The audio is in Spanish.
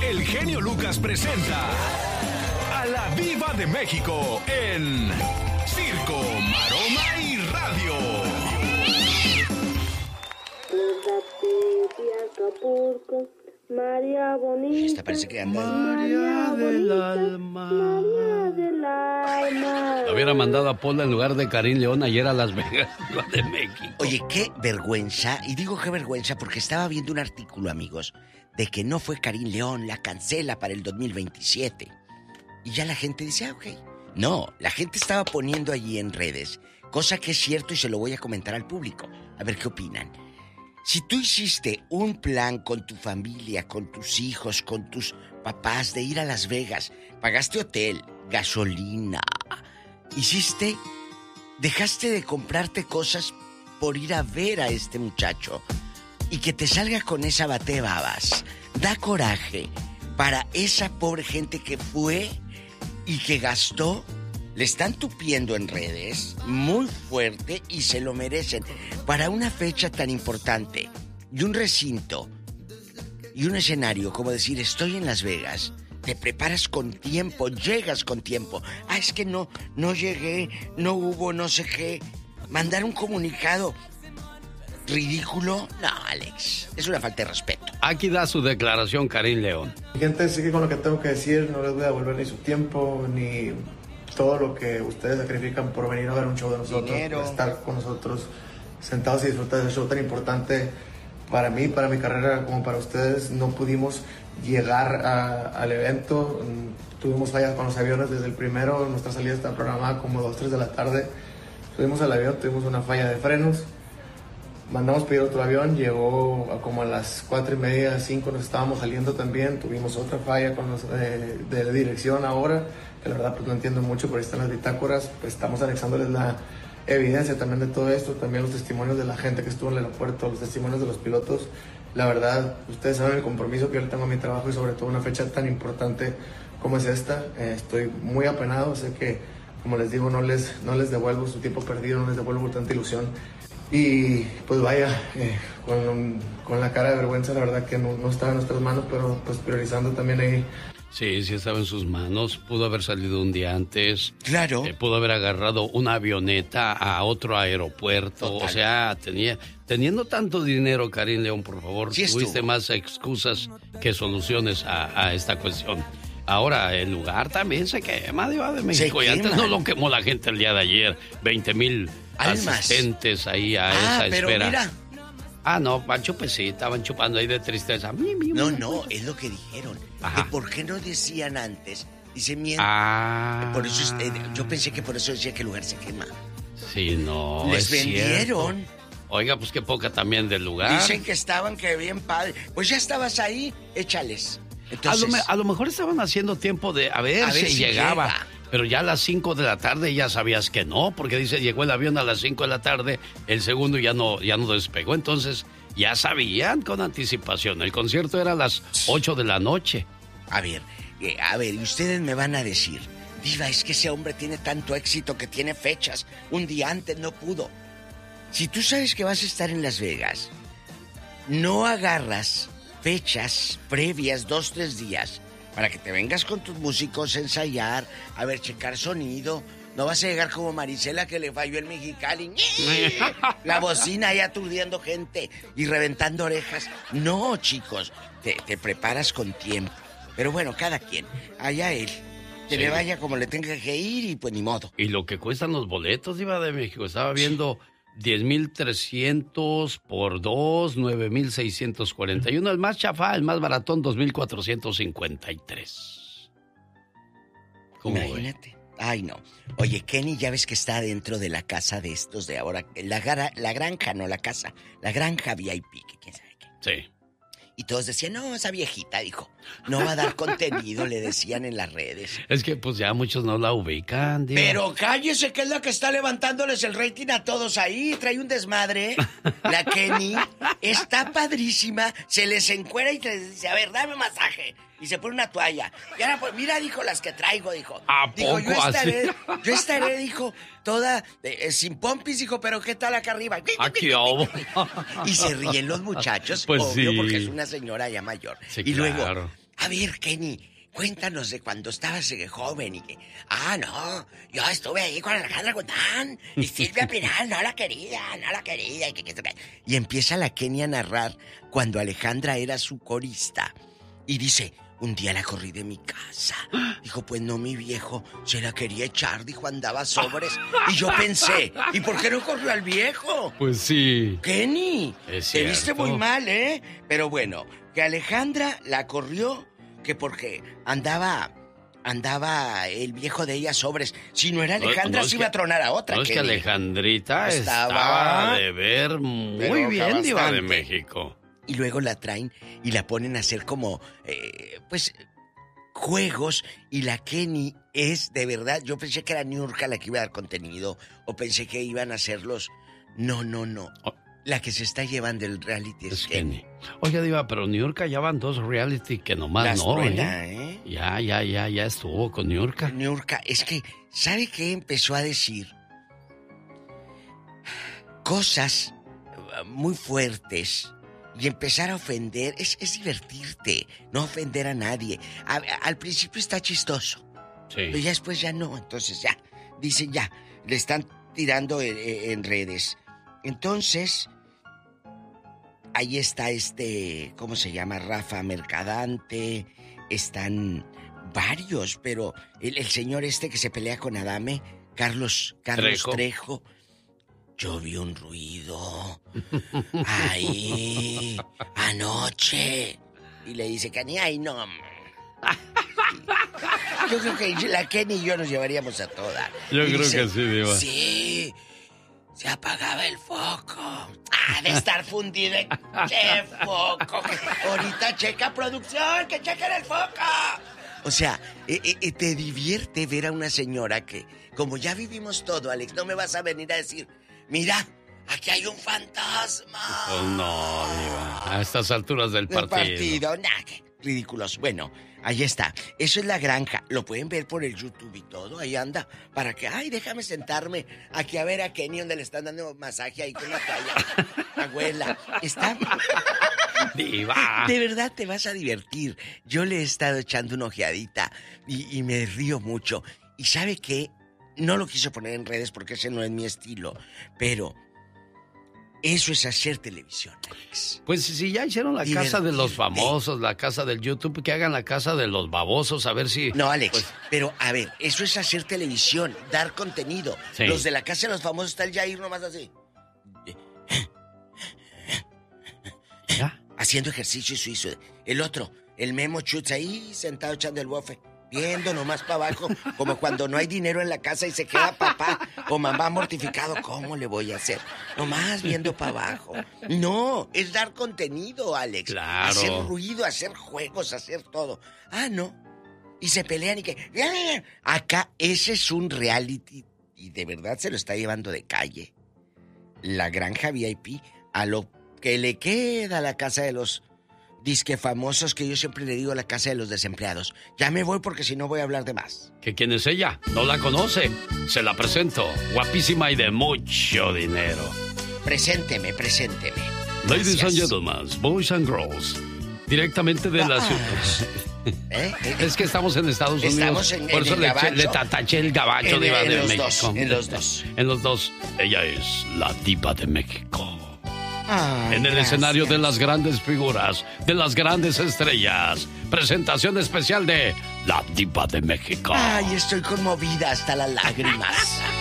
el genio Lucas presenta a la Diva de México en Circo, Maroma y Radio. Acapulco, María bonita. Esta parece que anda. María del alma. María del alma. Lo hubiera mandado a Pola en lugar de Karim León ayer a Las Vegas, Ciudad de México. Oye, qué vergüenza, y digo qué vergüenza porque estaba viendo un artículo, amigos, de que no fue Karim León, la cancela para el 2027. Y ya la gente dice, ok. No, la gente estaba poniendo allí en redes, cosa que es cierto y se lo voy a comentar al público, a ver qué opinan. Si tú hiciste un plan con tu familia, con tus hijos, con tus papás de ir a Las Vegas, pagaste hotel, gasolina, dejaste de comprarte cosas por ir a ver a este muchacho y que te salga con esa batebabas, da coraje para esa pobre gente que fue y que gastó. Le están tupiendo en redes muy fuerte y se lo merecen. Para una fecha tan importante y un recinto y un escenario, como decir, estoy en Las Vegas, te preparas con tiempo, llegas con tiempo. Ah, es que no llegué, no hubo no sé qué. Mandar un comunicado ridículo. No, Alex, es una falta de respeto. Aquí da su declaración Karim León. Gente, sigue con lo que tengo que decir, no les voy a devolver ni su tiempo, ni todo lo que ustedes sacrifican por venir a ver un show de nosotros, por estar con nosotros sentados y disfrutar de ese show tan importante para mí, para mi carrera, como para ustedes. No pudimos llegar al evento, tuvimos fallas con los aviones desde el primero, nuestra salida está programada como 2, 3 de la tarde, subimos al avión, tuvimos una falla de frenos, mandamos pedir otro avión, llegó como a las 4:30, 5 nos estábamos saliendo también, tuvimos otra falla con los de dirección ahora, que la verdad pues no entiendo mucho, pero ahí están las bitácoras, pues estamos anexándoles la evidencia también de todo esto, también los testimonios de la gente que estuvo en el aeropuerto, los testimonios de los pilotos. La verdad, ustedes saben el compromiso que yo le tengo a mi trabajo y sobre todo una fecha tan importante como es esta. Estoy muy apenado, sé que, como les digo, no les devuelvo su tiempo perdido, no les devuelvo tanta ilusión. Y pues vaya, con la cara de vergüenza, la verdad que no estaba en nuestras manos, pero pues priorizando también ahí. Sí estaba en sus manos, pudo haber salido un día antes. Claro. Pudo haber agarrado una avioneta a otro aeropuerto. Total. O sea, teniendo tanto dinero, Karim León, por favor, sí tuviste más excusas que soluciones a esta cuestión. Ahora, el lugar también se quema, Diva de México. Y antes no lo quemó la gente el día de ayer. 20,000 asistentes ahí a esa espera. Mira. No, Pancho, pues sí, estaban chupando ahí de tristeza. No, es lo que dijeron. Que ¿por qué no decían antes? Dicen miento. Por eso yo pensé que por eso decía que el lugar se quema. Sí, no, les vendieron. Cierto. Oiga, pues qué poca también del lugar. Dicen que estaban, que bien padre. Pues ya estabas ahí, échales. Entonces, a lo mejor estaban haciendo tiempo de a ver si llegaba. Pero ya a las 5 de la tarde ya sabías que no, porque dice, llegó el avión a las 5 de la tarde, el segundo ya no despegó, entonces ya sabían con anticipación. El concierto era a las 8 de la noche. A ver, y ustedes me van a decir, Diva, es que ese hombre tiene tanto éxito que tiene fechas, un día antes no pudo. Si tú sabes que vas a estar en Las Vegas, no agarras fechas previas 2, 3 días, para que te vengas con tus músicos a ensayar, a ver, checar sonido. No vas a llegar como Marisela, que le falló el Mexicali. La bocina ahí aturdiendo gente y reventando orejas. No, chicos, te preparas con tiempo. Pero bueno, cada quien, allá él. Que le vaya como le tenga que ir y pues ni modo. Y lo que cuestan los boletos, Diva de México, estaba viendo 10,300 por 2, 9,641. El más chafá, el más baratón, 2,453. Imagínate. Ay, no. Oye, Kenny, ya ves que está dentro de la casa de estos de ahora. La granja, no la casa. La granja VIP, que quién sabe qué. Sí. Y todos decían, no, esa viejita, dijo, no va a dar contenido, le decían en las redes. Es que pues ya muchos no la ubican, Diva. Pero cállese, que es la que está levantándoles el rating a todos ahí. Trae un desmadre. La Kenny está padrísima. Se les encuera y les dice, a ver, dame masaje. Y se pone una toalla. Y ahora, pues, mira, dijo, las que traigo, dijo. ¿A poco dijo, yo estaré, dijo, toda sin pompis, dijo, pero ¿qué tal acá arriba? Aquí, y se ríen los muchachos, pues obvio, sí, porque es una señora ya mayor. Sí, y luego, claro. A ver, Kenny, cuéntanos de cuando estabas joven y que... no, yo estuve ahí con Alejandra Guzmán y Silvia Pinal, no la quería. Y empieza la Kenny a narrar cuando Alejandra era su corista. Y dice, un día la corrí de mi casa. Dijo, pues no, mi viejo, se la quería echar, dijo, andaba sobres. Y yo pensé, ¿y por qué no corrió al viejo? Pues sí. Kenny, es te viste muy mal, ¿eh? Pero bueno, que Alejandra la corrió, que porque andaba el viejo de ella sobres. Si no era Alejandra, se iba a tronar a otra. No, es que Alejandrita estaba de ver muy bien, Diva de México. Y luego la traen y la ponen a hacer como, juegos. Y la Kenny es, de verdad, yo pensé que era Niurka la que iba a dar contenido. O pensé que iban a hacerlos. No. La que se está llevando el reality es Kenny. Oye, Diva, pero Niurka ya van 2 reality que nomás no, ¿eh? Ya estuvo con Niurka. Niurka, es que, ¿sabe qué empezó a decir? Cosas muy fuertes. Y empezar a ofender, es divertirte, no ofender a nadie. Al principio está chistoso, sí, pero ya después ya no, entonces ya, dicen ya, le están tirando en redes. Entonces, ahí está ¿cómo se llama? Rafa Mercadante, están varios, pero el señor que se pelea con Adame, Carlos Trejo. Yo vi un ruido ahí anoche. Y le dice Kenny, ay no. Yo creo que la Kenny y yo nos llevaríamos a toda. Yo creo que sí, Diva. Sí, se apagaba el foco. De estar fundido. ¡Qué foco! Ahorita checa producción, que chequen el foco. O sea, te divierte ver a una señora que, como ya vivimos todo, Alex, no me vas a venir a decir... Mira, aquí hay un fantasma. Pues no, Diva. A estas alturas del partido. Qué ridículos. Bueno, ahí está. Eso es La Granja. Lo pueden ver por el YouTube y todo. Ahí anda. Para que, déjame sentarme aquí a ver a Kenny donde le están dando masaje ahí con la toalla. Abuela, está... Diva. De verdad te vas a divertir. Yo le he estado echando una ojeadita y me río mucho. ¿Y sabe qué? No lo quiso poner en redes porque ese no es mi estilo, pero eso es hacer televisión, Alex. Pues si ya hicieron la casa de los famosos, la casa del YouTube, que hagan la casa de los babosos, a ver si... No, Alex, pero a ver, eso es hacer televisión, dar contenido. Sí. Los de la casa de los famosos está el Jair nomás así. ¿Ya? Haciendo ejercicio suizo. El otro, el Memo Chutz ahí sentado echando el bofe. Viendo nomás para abajo, como cuando no hay dinero en la casa y se queda papá o mamá mortificado. ¿Cómo le voy a hacer? Nomás viendo para abajo. No, es dar contenido, Alex. Claro. Hacer ruido, hacer juegos, hacer todo. No. Y se pelean y que... Acá ese es un reality y de verdad se lo está llevando de calle. La Granja VIP a lo que le queda a la casa de los... disque famosos, que yo siempre le digo la casa de los desempleados. Ya me voy porque si no voy a hablar de más. ¿Que quién es ella? ¿No la conoce? Se la presento. Guapísima y de mucho dinero. Presénteme. Ladies and gentlemen, boys and girls. Directamente de la ciudad. Es que estamos en Estados Unidos. Por eso le tataché el gabacho de México. En los dos. Ella es la diva de México. En el escenario de las grandes figuras, de las grandes estrellas. Presentación especial de la Diva de México. Estoy conmovida hasta las lágrimas.